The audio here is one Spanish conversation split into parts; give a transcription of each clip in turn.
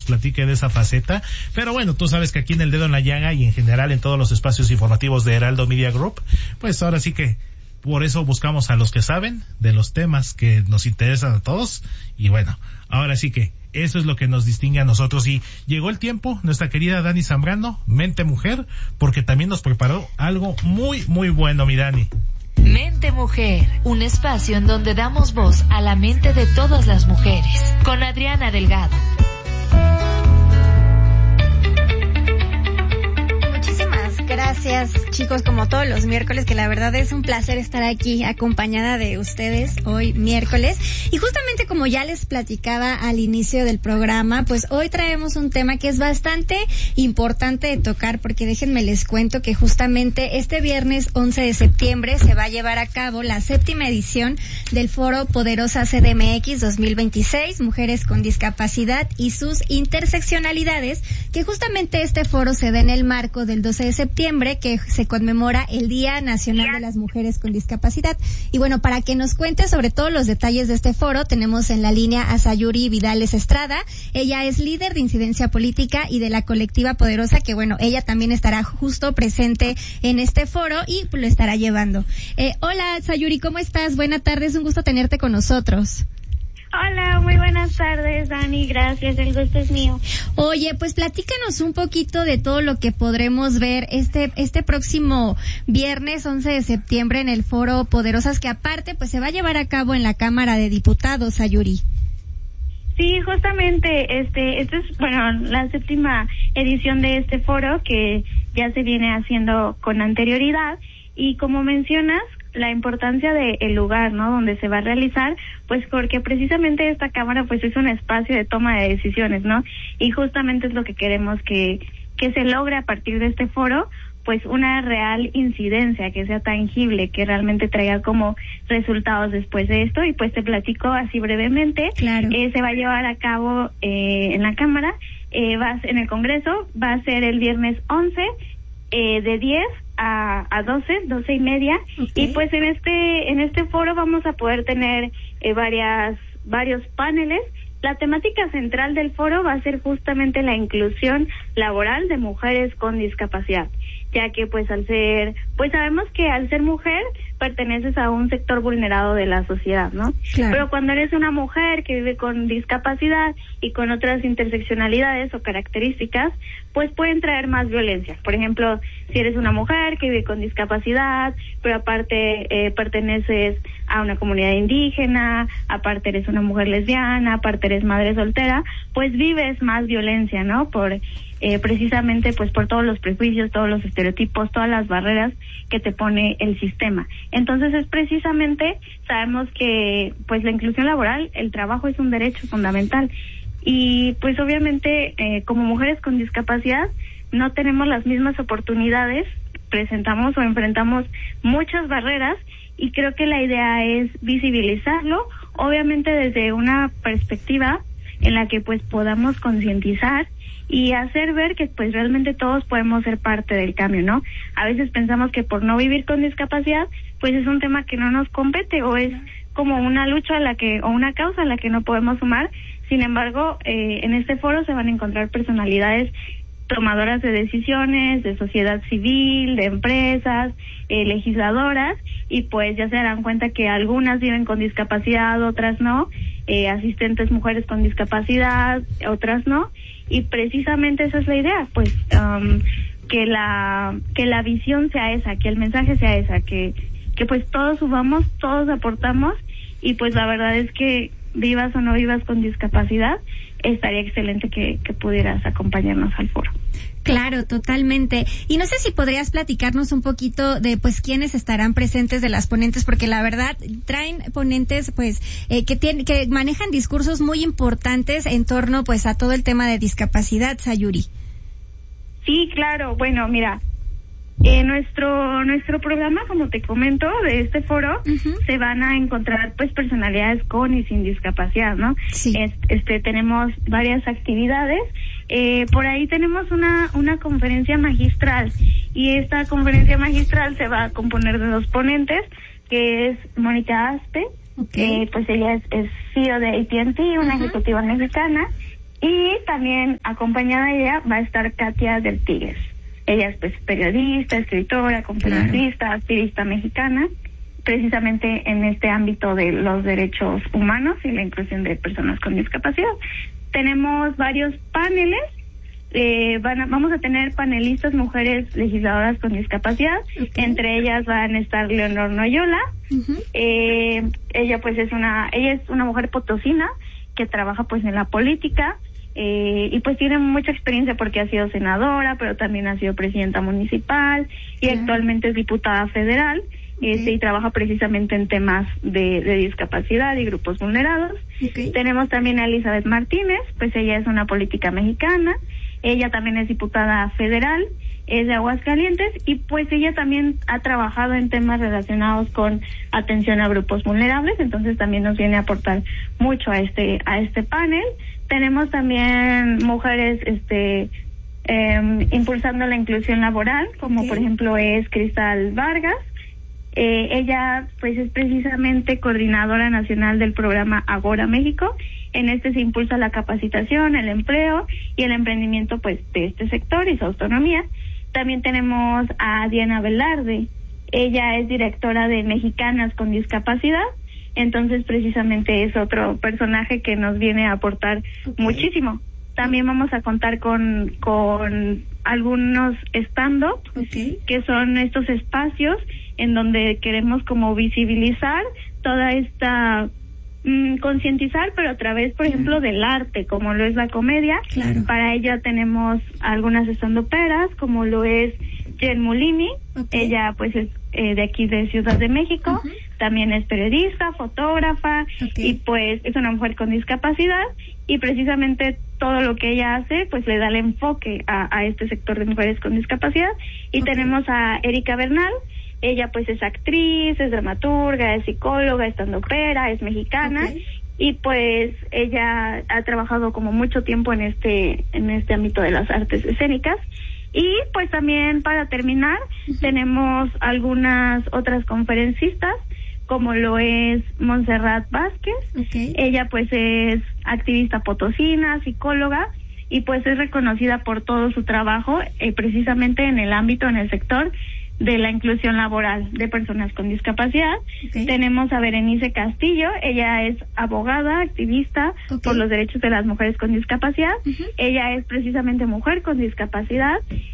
platique de esa faceta. Pero bueno, tú sabes que aquí en El Dedo en la Llaga y en general en todos los espacios informativos de Heraldo Media Group, pues ahora sí que por eso buscamos a los que saben de los temas que nos interesan a todos. Y bueno, ahora sí que eso es lo que nos distingue a nosotros. Y llegó el tiempo, nuestra querida Dani Zambrano, Mente Mujer, porque también nos preparó algo muy, muy bueno, mi Dani. Mente Mujer, un espacio en donde damos voz a la mente de todas las mujeres, con Adriana Delgado. Gracias, chicos, como todos los miércoles, que la verdad es un placer estar aquí acompañada de ustedes hoy miércoles. Y justamente como ya les platicaba al inicio del programa, pues hoy traemos un tema que es bastante importante de tocar, porque déjenme les cuento que justamente este viernes 11 de septiembre se va a llevar a cabo la 7ª edición del Foro Poderosa CDMX 2026, Mujeres con Discapacidad y sus Interseccionalidades, que justamente este foro se da en el marco del 12 de septiembre, que se conmemora el Día Nacional de las Mujeres con Discapacidad. Y bueno, para que nos cuente sobre todos los detalles de este foro, tenemos en la línea a Sayuri Vidales Estrada. Ella es líder de incidencia política y de la colectiva Poderosa, que bueno, ella también estará justo presente en este foro y lo estará llevando. Hola Sayuri, ¿cómo estás? Buenas tardes, un gusto tenerte con nosotros. Hola, muy buenas tardes, Dani, gracias, el gusto es mío. Oye, pues platícanos un poquito de todo lo que podremos ver este próximo viernes 11 de septiembre en el Foro Poderosas, que aparte pues se va a llevar a cabo en la Cámara de Diputados, Sayuri. Sí, justamente, esta es, bueno, la 7ª edición de este foro que ya se viene haciendo con anterioridad, y como mencionas, la importancia de el lugar, ¿no?, donde se va a realizar, pues porque precisamente esta cámara pues es un espacio de toma de decisiones, ¿no? Y justamente es lo que queremos que se logre a partir de este foro, pues una real incidencia, que sea tangible, que realmente traiga como resultados después de esto. Y pues te platico así brevemente. Claro. Se va a llevar a cabo en la Cámara, en el Congreso, va a ser el viernes 11, de 10 a 12 y media. Okay. Y pues en este foro vamos a poder tener varios paneles. La temática central del foro va a ser justamente la inclusión laboral de mujeres con discapacidad, ya que pues sabemos que al ser mujer perteneces a un sector vulnerado de la sociedad, ¿no? Claro. Pero cuando eres una mujer que vive con discapacidad y con otras interseccionalidades o características, pues pueden traer más violencia. Por ejemplo, si eres una mujer que vive con discapacidad, pero aparte perteneces a una comunidad indígena, aparte eres una mujer lesbiana, aparte eres madre soltera, pues vives más violencia, ¿no? Precisamente pues por todos los prejuicios, todos los estereotipos, todas las barreras que te pone el sistema. Entonces es precisamente, sabemos que pues la inclusión laboral, el trabajo es un derecho fundamental, y pues obviamente como mujeres con discapacidad no tenemos las mismas oportunidades, presentamos o enfrentamos muchas barreras, y creo que la idea es visibilizarlo, obviamente desde una perspectiva en la que pues podamos concientizar y hacer ver que pues realmente todos podemos ser parte del cambio, ¿no? A veces pensamos que por no vivir con discapacidad pues es un tema que no nos compete, o es como una lucha o una causa a la que no podemos sumar. Sin embargo, en este foro se van a encontrar personalidades tomadoras de decisiones, de sociedad civil, de empresas, legisladoras, y pues ya se darán cuenta que algunas viven con discapacidad, otras no, asistentes mujeres con discapacidad, otras no, y precisamente esa es la idea, pues que la visión sea esa, que el mensaje sea esa, que pues todos subamos, todos aportamos, y pues la verdad es que vivas o no vivas con discapacidad, estaría excelente que pudieras acompañarnos al foro. Claro, totalmente. Y no sé si podrías platicarnos un poquito de pues quiénes estarán presentes de las ponentes, porque la verdad traen ponentes pues que manejan discursos muy importantes en torno pues a todo el tema de discapacidad, Sayuri. Sí, claro. Bueno, mira, nuestro programa, como te comento, de este foro, se van a encontrar pues personalidades con y sin discapacidad, ¿no? Sí. Tenemos varias actividades. Por ahí tenemos una conferencia magistral, y esta conferencia magistral se va a componer de 2 ponentes, que es Mónica Aspe, pues ella es CEO de AT&T, una ejecutiva mexicana, Y también acompañada de ella va a estar Katia del Tigres. Ella es pues periodista, escritora, conferencista, activista mexicana, precisamente en este ámbito de los derechos humanos y la inclusión de personas con discapacidad. Tenemos varios paneles. Vamos a tener panelistas mujeres legisladoras con discapacidad. Entre ellas van a estar Leonor Noyola. Ella pues es una mujer potosina que trabaja pues en la política. Y pues tiene mucha experiencia porque ha sido senadora, pero también ha sido presidenta municipal y actualmente es diputada federal. Y trabaja precisamente en temas de discapacidad y grupos vulnerados. Tenemos también a Elizabeth Martínez, pues ella es una política mexicana, ella también es diputada federal, es de Aguascalientes y pues ella también ha trabajado en temas relacionados con atención a grupos vulnerables, entonces también nos viene a aportar mucho a este panel. Tenemos también mujeres impulsando la inclusión laboral, como por ejemplo es Cristal Vargas. Ella pues es precisamente coordinadora nacional del programa Agora México. En este se impulsa la capacitación, el empleo y el emprendimiento pues de este sector y su autonomía. También tenemos a Diana Velarde. Ella es directora de Mexicanas con Discapacidad. Entonces precisamente es otro personaje que nos viene a aportar muchísimo. También vamos a contar con algunos stand-up, que son estos espacios en donde queremos como visibilizar toda esta concientizar, pero a través, por ejemplo, del arte, como lo es la comedia. Para ello tenemos algunas stand-uperas, como lo es Jen Mulini. Ella pues es de aquí de Ciudad de México. También es periodista, fotógrafa y pues es una mujer con discapacidad y precisamente todo lo que ella hace pues le da el enfoque a este sector de mujeres con discapacidad. Y tenemos a Erika Bernal. Ella pues es actriz, es dramaturga, es psicóloga, estandopera, es mexicana y pues ella ha trabajado como mucho tiempo en este ámbito de las artes escénicas. Y pues también para terminar tenemos algunas otras conferencistas, como lo es Montserrat Vázquez. Ella pues es activista potosina, psicóloga y pues es reconocida por todo su trabajo precisamente en el sector de la inclusión laboral de personas con discapacidad. Tenemos a Berenice Castillo. Ella es abogada, activista por los derechos de las mujeres con discapacidad. Ella es precisamente mujer con discapacidad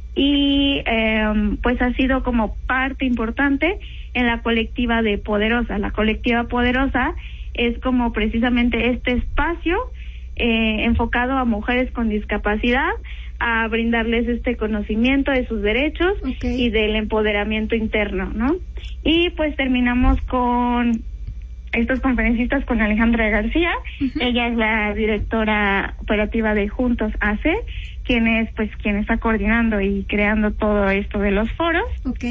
y pues ha sido como parte importante en la colectiva de Poderosa. La colectiva Poderosa es como precisamente este espacio enfocado a mujeres con discapacidad, a brindarles este conocimiento de sus derechos y del empoderamiento interno, ¿no? Y pues terminamos con estos conferencistas con Alejandra García. Ella es la directora operativa de Juntos AC, quien está coordinando y creando todo esto de los foros.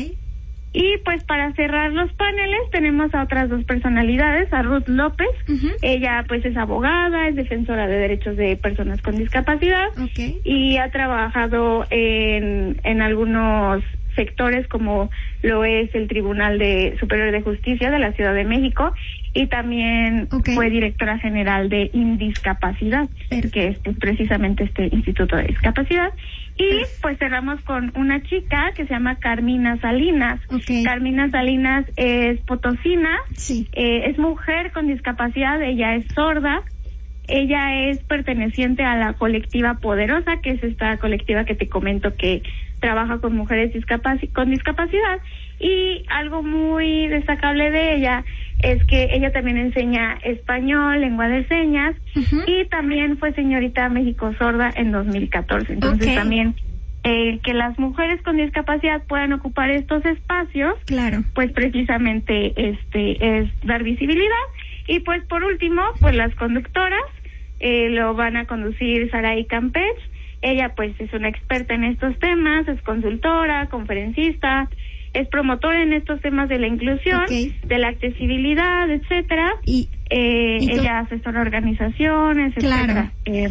Y pues para cerrar los paneles tenemos a otras dos personalidades, a Ruth López. Ella pues es abogada, es defensora de derechos de personas con discapacidad y ha trabajado en algunos sectores como lo es el Tribunal Superior de Justicia de la Ciudad de México y también fue directora general de Indiscapacidad, que es precisamente este Instituto de Discapacidad. Y pues cerramos con una chica que se llama Carmina Salinas. Carmina Salinas es potosina, es mujer con discapacidad, ella es sorda, ella es perteneciente a la colectiva Poderosa, que es esta colectiva que te comento que trabaja con mujeres con discapacidad. Y algo muy destacable de ella es que ella también enseña español, lengua de señas, y también fue señorita México Sorda en 2014. Entonces también que las mujeres con discapacidad puedan ocupar estos espacios, pues precisamente es dar visibilidad. Y pues por último, pues las conductoras lo van a conducir Saraí Campech. Ella pues es una experta en estos temas, es consultora, conferencista, es promotora en estos temas de la inclusión, de la accesibilidad, etcétera. Ella asesora organizaciones, etcétera.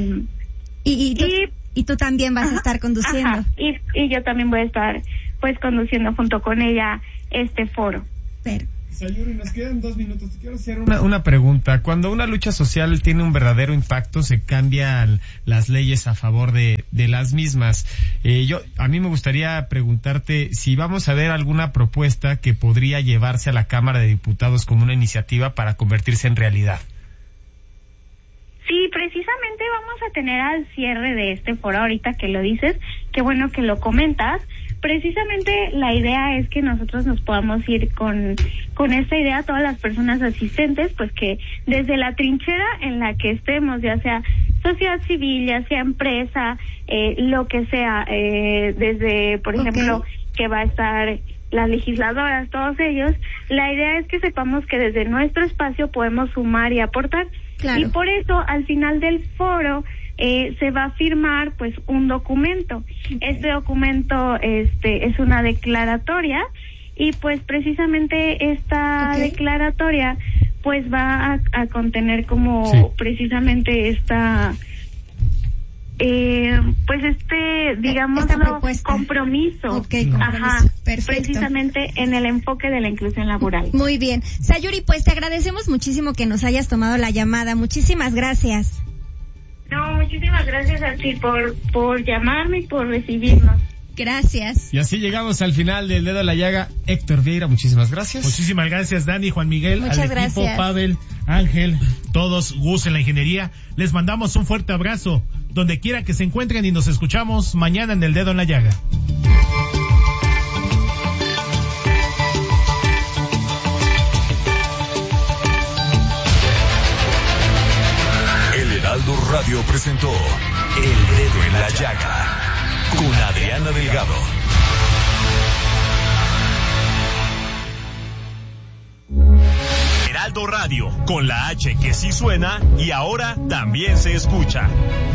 Y tú también vas a estar conduciendo. Y yo también voy a estar pues conduciendo junto con ella este foro. Sayuri, nos quedan 2 minutos. Te quiero hacer una pregunta. Cuando una lucha social tiene un verdadero impacto, se cambian las leyes a favor de las mismas. A mí me gustaría preguntarte si vamos a ver alguna propuesta que podría llevarse a la Cámara de Diputados como una iniciativa para convertirse en realidad. Sí, precisamente vamos a tener al cierre de este foro, ahorita que lo dices, qué bueno que lo comentas. Precisamente la idea es que nosotros nos podamos ir con esta idea, todas las personas asistentes, pues que desde la trinchera en la que estemos, ya sea sociedad civil, ya sea empresa, lo que sea, desde, por ejemplo, que va a estar las legisladoras, todos ellos, la idea es que sepamos que desde nuestro espacio podemos sumar y aportar. Claro. Y por eso, al final del foro, se va a firmar pues un documento. Este documento es una declaratoria y pues precisamente esta declaratoria pues va a contener como precisamente esta pues digámoslo, compromiso. Ajá, precisamente en el enfoque de la inclusión laboral. Muy bien. Sayuri, pues te agradecemos muchísimo que nos hayas tomado la llamada. Muchísimas gracias. No, muchísimas gracias a ti por llamarme y por recibirnos. Gracias. Y así llegamos al final del Dedo en la Llaga. Héctor Vieira, muchísimas gracias. Muchísimas gracias, Dani, Juan Miguel, muchas al gracias. equipo, Pavel, Ángel, todos, Gus en la ingeniería. Les mandamos un fuerte abrazo, donde quiera que se encuentren, y nos escuchamos mañana en el Dedo en la Llaga. El Heraldo Radio presentó El Dedo en la Llaga con Adriana Delgado. Heraldo Radio, con la H que sí suena y ahora también se escucha.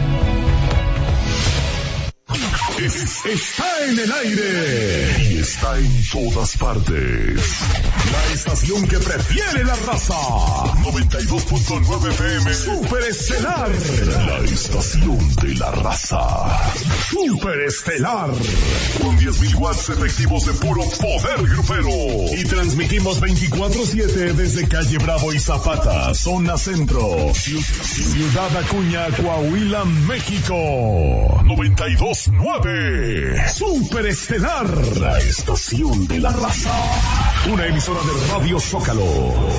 Está en el aire y está en todas partes. La estación que prefiere la raza. 92.9 FM. Super Estelar. La estación de la raza. Super Estelar. Con 10.000 watts efectivos de puro poder grupero. Y transmitimos 24/7 desde Calle Bravo y Zapata, zona centro. Ciudad Acuña, Coahuila, México. 92.9. Super Estelar, la estación de la raza. Una emisora de Radio Zócalo.